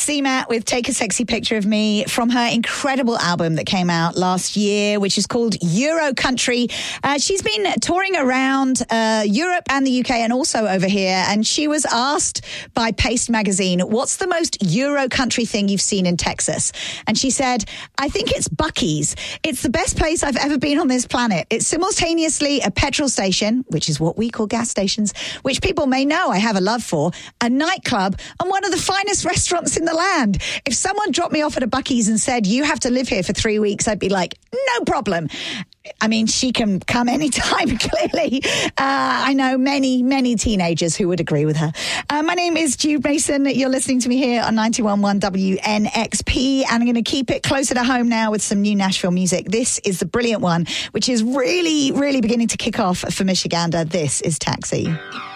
CMAT with Take a Sexy Picture of Me from her incredible album that came out last year, which is called Euro Country. She's been touring around Europe and the UK and also over here. And she was asked by Paste Magazine, what's the most Euro country thing you've seen in Texas? And she said, I think it's Buc-ee's. It's the best place I've ever been on this planet. It's simultaneously a petrol station, which is what we call gas stations, which people may know I have a love for, a nightclub, and one of the finest restaurants in the land. If someone dropped me off at a Buc-ee's and said, you have to live here for 3 weeks, I'd be like, no problem. I mean, she can come anytime, clearly. I know many, many teenagers who would agree with her. My name is Jude Mason. You're listening to me here on 91.1 WNXP, and I'm going to keep it closer to home now with some new Nashville music. This is the brilliant one, which is really, really beginning to kick off for Michigander. This is Taxi.